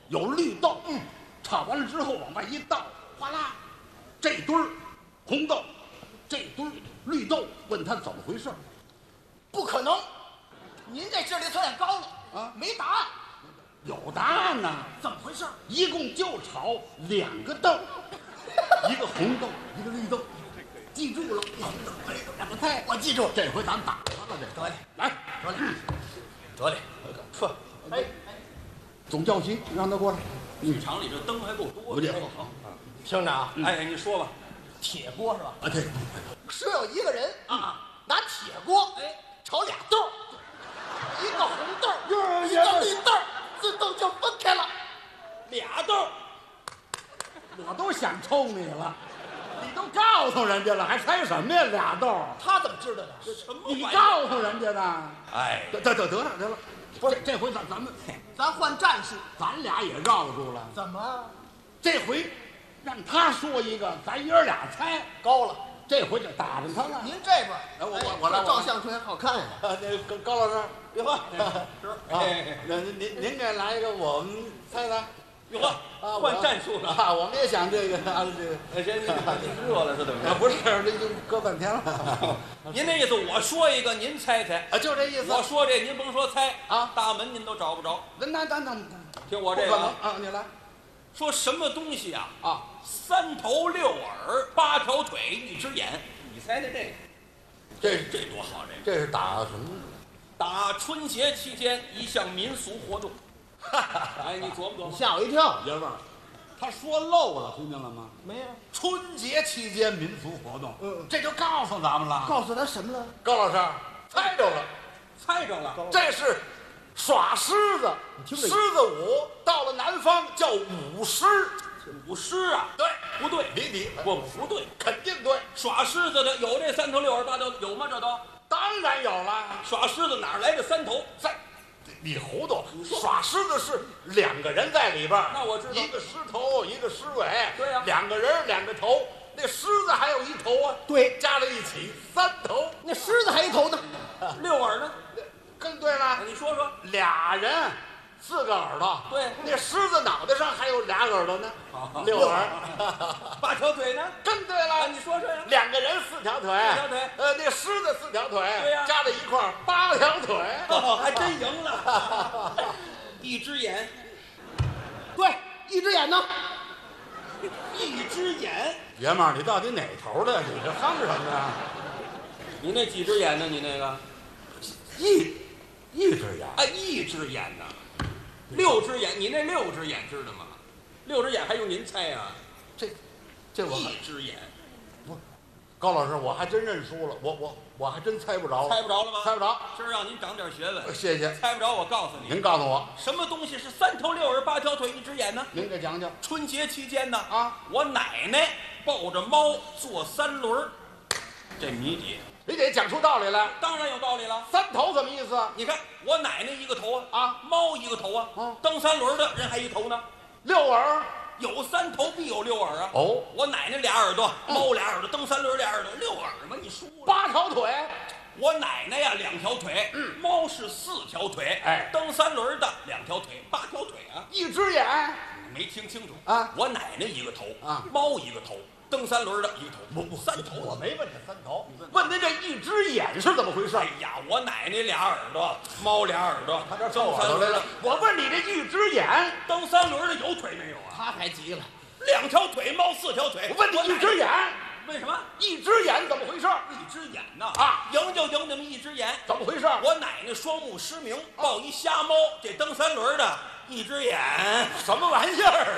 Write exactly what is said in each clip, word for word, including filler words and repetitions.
有绿豆，嗯，炒完了之后往外一倒，哗啦，这堆儿红豆，这堆儿绿豆，问他怎么回事？ 不可能，您这智力测验高了啊， 没答案。 有答案呢， 怎么回事？ 一共就炒两个豆，一个红豆，一个绿豆，记住了，两个菜， 我记住。 这回咱打他了，这得嘞， 来， 得嘞，得嘞，说，哎， 总教习让他过来。 剧场里这灯还够多我这好， 听着啊， 哎，你说吧。 铁锅是吧？ 啊对， 说有一个人啊， 拿铁锅哎炒俩豆，一个红豆， 哟一个绿豆，自动就分开了。 俩豆， 我都想抽你了，你都告诉人家了，还猜什么呀？俩豆， 他怎么知道的？ 什么你玩意儿？ 告诉人家的。 哎， 得得得得了得了，不是这回咱咱们咱换战术。 咱俩也绕住了， 怎么这回让他说一个，咱爷儿俩猜， 高了？ 这回就打着他了。 您这边， 哎我我我来这照相出来好看呀。 啊，那高高老师， 哟呵， 是啊，那您您您给来一个，我们猜猜。 哟呵， 啊， 换战术了。 啊！我们也想这个啊，这个哎，这这热了是怎么着？ 啊，不是，这就搁半天了您那意思，我说一个，您猜猜。 啊，就这意思。 我说这，您甭说猜啊， 大门您都找不着。 那那那那， 听我这个啊， 啊，你来说什么东西啊？ 啊， 三头六耳，八条腿，一只眼。你猜猜这个？ 这这多好！这这是打什么？ 打春节期间一项民俗活动。哎，你琢磨琢磨。 吓我一跳。 爷们儿，他说漏了，听见了吗？ 没有。 春节期间民俗活动， 嗯， 这就告诉咱们了。 告诉他什么了？ 高老师猜着了， 猜着了。 这是耍狮子， 听狮着子舞，到了南方叫舞狮。 舞狮啊？ 对， 不对， 你你不不对， 肯定对， 耍狮子的有这三头六耳八条有吗？这都当然有了。 耍狮子哪儿来的三头？ 在，你糊涂！耍狮子是两个人在里边儿， 那我知道一个狮头，一个狮尾。 对呀两个人两个头，那狮子还有一头啊。 对， 加在一起三头。 那狮子还一头呢。 六耳呢？ 更对了， 你说说。 俩人四个耳朵。 对， 那狮子脑袋上还有俩耳朵呢，六耳。 八条腿呢？ 更对啊， 了， 你说说呀。 两个人四条腿， 四条腿呃，那狮子四条腿， 对呀加在一块儿八条腿。 哦，还真赢了。一只眼， 对，一只眼呢？ 一只眼。 爷们儿，你到底哪头的？你这哼什么呀？ 你那几只眼呢？你那个？ 一一只眼。 啊，一只眼呢？六只眼，你那六只眼知道吗？六只眼还用您猜啊？ 这这我还一只眼， 不，高老师，我还真认输了，我我我还真猜不着， 猜不着了吗？ 猜不着。 今儿让您长点学问。 谢谢， 猜不着，我告诉你， 您告诉我， 什么东西是三头六耳八条腿一只眼呢？ 您给讲讲。 春节期间呢， 啊， 我奶奶抱着猫坐三轮儿，这谜底你得讲出道理来。 当然有道理了。 三头什么意思？ 你看我奶奶一个头啊， 啊， 猫一个头啊， 嗯蹬三轮的人还一头呢。 六耳。 有三头必有六耳啊！ 哦， 我奶奶俩耳朵，猫俩耳朵，蹬三轮俩耳朵，六耳嘛，你输了。 八条腿。 我奶奶呀两条腿， 嗯， 猫是四条腿， 哎， 蹬三轮的两条腿，八条腿啊！ 一只眼。 你没听清楚啊？ 我奶奶一个头啊， 猫一个头，蹬三轮的一个头， 不不， 三头。 我没问这三头，问您这一只眼是怎么回事？ 哎呀，我奶奶俩耳朵，猫俩耳朵， 他这蹬三轮的。 我问你这一只眼， 蹬三轮的有腿没有啊？ 他还急了。 两条腿，猫四条腿。 我问你一只眼， 为什么？ 一只眼怎么回事？ 一只眼呐啊， 赢就赢你们一只眼， 怎么回事？ 我奶奶双目失明，抱一瞎猫，这蹬三轮的一只眼， 什么玩意儿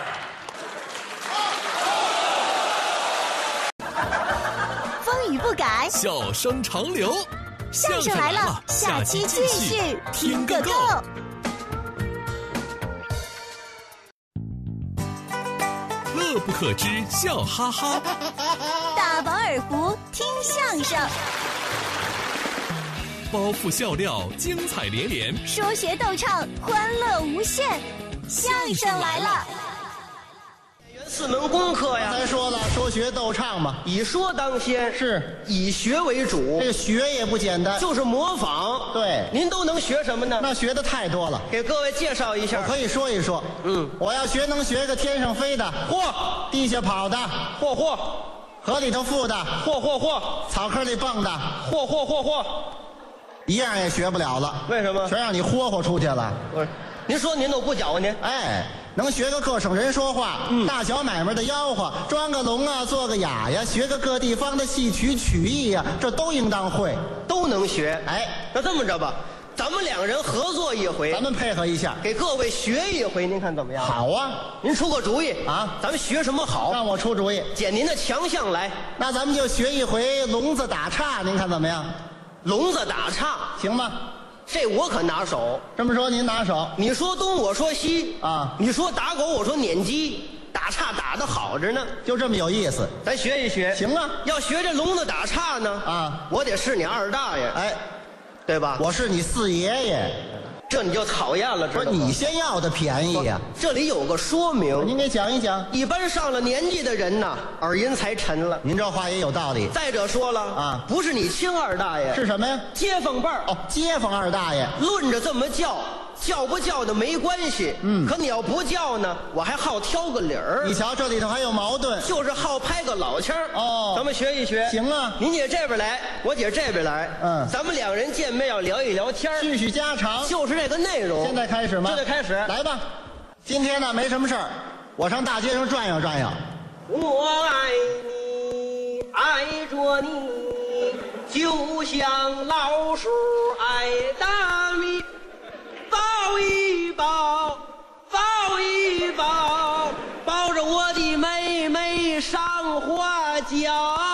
啊？风雨不改， 笑声长流。 相声来了，下期继续听个够。 乐不可支，笑哈哈。 大饱耳福，听相声。 包袱笑料，精彩连连。 说学逗唱，欢乐无限。相声来了。 演员四门功课呀。 咱说了，说学逗唱嘛， 以说当先， 是以学为主。 这个学也不简单， 就是模仿。 对， 您都能学什么呢？ 那学的太多了。 给各位介绍一下。 我可以说一说。 嗯， 我要学能学个天上飞的， 嚯， 地下跑的， 嚯嚯， 河里头浮的， 嚯嚯嚯， 草坑里蹦的， 嚯嚯嚯嚯， 一样也学不了了。 为什么？ 全让你霍霍出去了。 不是，您说您都不搅和您。 哎，能学个各省人说话，嗯，大小买卖的吆喝，装个聋啊，做个哑呀，学个各地方的戏曲曲艺呀，这都应当会， 都能学。 哎， 那这么着吧，咱们两人合作一回， 咱们配合一下， 给各位学一回，您看怎么样？ 好啊， 您出个主意啊， 咱们学什么好？ 让我出主意， 捡您的强项来。 那咱们就学一回聋子打岔，您看怎么样？ 聋子打岔行吗？ 这我可拿手。 这么说您拿手， 你说东，我说西啊， 你说打狗，我说撵鸡，打岔打得好着呢， 就这么有意思。 咱学一学。 行啊， 要学这聋子打岔呢， 啊， 我得是你二大爷， 哎， 对吧？ 我是你四爷爷， 这你就讨厌了，知道吗？ 不是你先要的便宜呀、 这里有个说明， 您给讲一讲。 一般上了年纪的人呐，耳音才沉了。 您这话也有道理。 再者说了啊， 不是你亲二大爷， 是什么呀？ 街坊辈儿。 哦，街坊二大爷。 论着这么叫，叫不叫的没关系。 嗯， 可你要不叫呢，我还好挑个理儿。 你瞧，这里头还有矛盾。 就是好拍个老腔儿。 哦， 咱们学一学。 行啊， 您姐这边来，我姐这边来。 嗯， 咱们两人见面要聊一聊天儿， 叙叙家常， 就是这个内容。 现在开始吗？ 现在开始， 来吧。今天呢没什么事儿，我上大街上转悠转悠。 我爱你，爱着你，就像老鼠爱大米。抱一抱，抱一抱，抱着我的妹妹上花轿，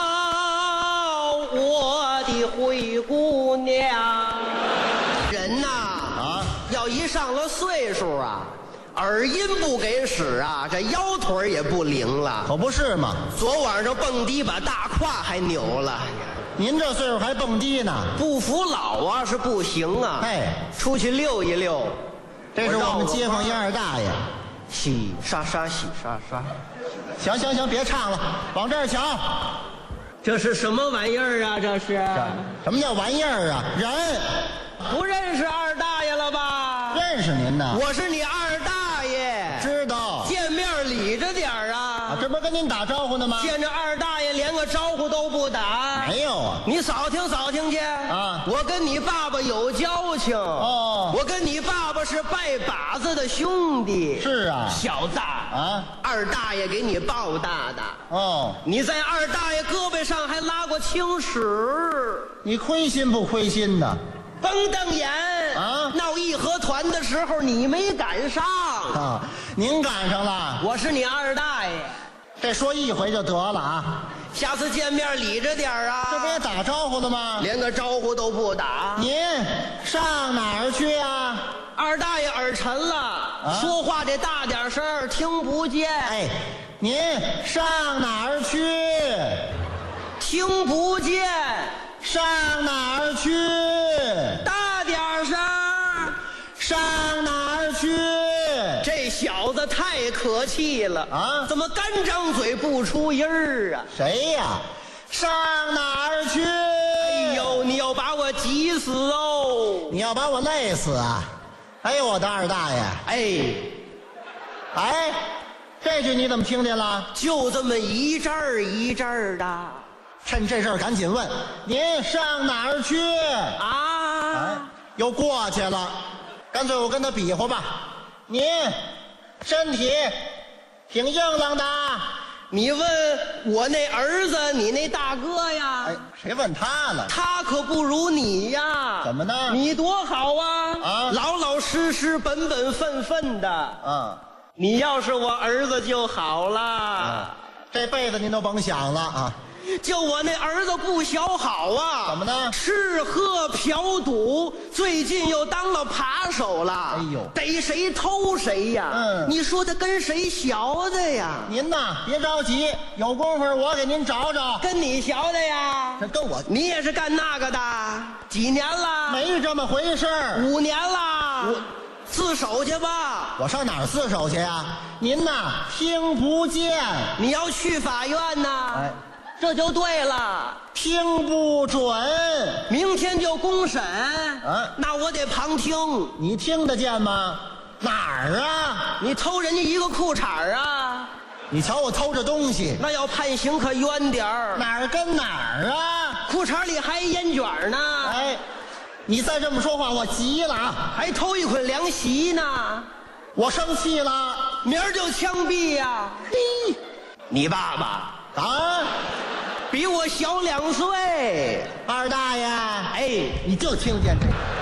我的灰姑娘。人呐， 啊， 要一上了岁数啊，耳音不给使啊，这腰腿也不灵了。 可不是嘛， 昨晚上蹦迪把大胯还扭了。 您这岁数还蹦迪呢， 不服老啊是不行啊。 哎， 出去溜一溜。 这是我们街坊一二大爷。 洗刷刷，洗刷刷。 行行行，别唱了，往这儿瞧。 这是什么玩意儿啊？这是什么叫玩意儿啊？人不认识二大爷了吧？ 认识您呢， 我是你二大爷。 知道。 见面礼着点儿啊。 啊，这不是跟您打招呼呢吗？ 见着二大爷连个招呼都不打。 没有啊。 你扫听扫听去啊！ 我跟你爸爸有交情哦， 我跟你爸爸是拜把子的兄弟。 是啊， 小子啊， 二大爷给你抱大的哦， 你在二大爷胳膊上还拉过青史， 你亏心不亏心呢？ 甭瞪眼啊！ 闹义和团的时候你没赶上啊，您赶上了。 我是你二大爷， 这说一回就得了啊， 下次见面理着点儿啊。 这不也打招呼了吗？ 连个招呼都不打。 您上哪儿去啊？ 二大爷耳沉了， 啊、 说话得大点声，听不见。 哎，您上哪儿去？ 听不见。 上哪儿去？ 大点声。 上哪儿去？ 这小子太可气了啊！ 怎么干张嘴不出音儿啊？ 谁呀？上哪儿去？ 哎呦，你要把我急死哦！ 你要把我累死啊！哎呦，我的二大爷！ 哎， 哎，这句你怎么听见了？ 就这么一阵儿一阵儿的。 趁这事儿赶紧问，您上哪儿去？ 啊！ 哎，又过去了，干脆我跟他比划吧。您身体挺硬朗的。 你问我那儿子，你那大哥呀？ 哎，谁问他了？ 他可不如你呀。 怎么呢？ 你多好啊！ 啊， 老老实实、本本分分的。 啊， 你要是我儿子就好了。 啊，这辈子您都甭想了啊！ 就我那儿子不小好啊！ 怎么呢？ 吃喝嫖赌，最近又当了扒手了。 哎呦， 逮谁偷谁呀！ 嗯， 你说他跟谁学的呀？ 您呐，别着急，有功夫我给您找找。 跟你学的呀？ 这跟我， 你也是干那个的？几年了？ 没这么回事儿。 五年了。 我自首去吧。 我上哪儿自首去呀？您呐，听不见。 你要去法院呐？ 哎， 这就对了。 听不准。 明天就公审。 啊， 那我得旁听。 你听得见吗？哪儿啊？ 你偷人家一个裤衩啊？ 你瞧我偷着东西， 那要判刑可冤点儿。 哪儿跟哪儿啊？ 裤衩里还烟卷呢。 哎，你再这么说话，我急了啊！ 还偷一捆凉席呢。 我生气了， 明儿就枪毙呀！嘿，你爸爸啊， 比我小两岁。 二大爷， 哎， 你就听见这个。